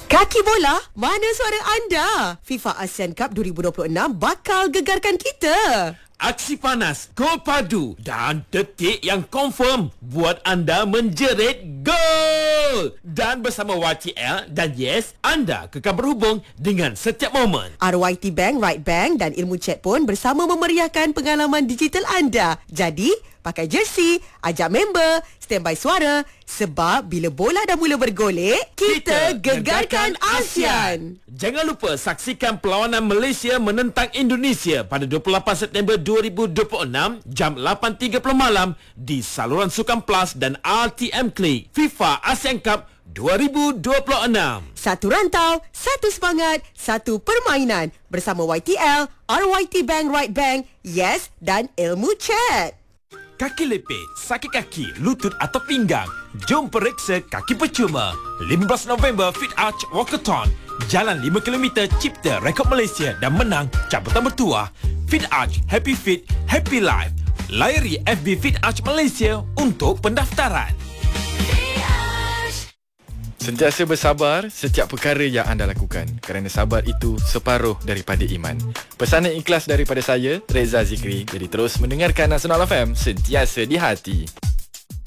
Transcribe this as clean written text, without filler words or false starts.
Kaki bola, mana suara anda? FIFA ASEAN Cup 2026 bakal gegarkan kita. Aksi panas, gol padu dan detik yang confirm buat anda menjerit gol. Dan bersama YTL dan Yes, anda kekal berhubung dengan setiap momen. RYT Bank, Right Bank dan Ilmu Chat pun bersama memeriahkan pengalaman digital anda. Jadi, pakai jersey, ajak member, standby suara. Sebab bila bola dah mula bergolek, kita gegarkan ASEAN. Jangan lupa saksikan perlawanan Malaysia menentang Indonesia pada 28 September 2026 jam 8.30 malam di saluran Sukan Plus dan RTM Klik. FIFA ASEAN Cup 2026. Satu rantau, satu semangat, satu permainan. Bersama YTL, RYT Bank, Right Bank, Yes dan Ilmu Chat. Kaki lepit, sakit kaki, lutut atau pinggang? Jom periksa kaki percuma. 15 November Fit Arch Walkathon. Jalan 5 km cipta rekod Malaysia dan menang cabutan bertuah. Fit Arch, Happy Fit, Happy Life. Layari FB Fit Arch Malaysia untuk pendaftaran. Sentiasa bersabar setiap perkara yang anda lakukan, kerana sabar itu separuh daripada iman. Pesanan ikhlas daripada saya, Reza Zikri. Jadi terus mendengarkan Nasional FM, sentiasa di hati.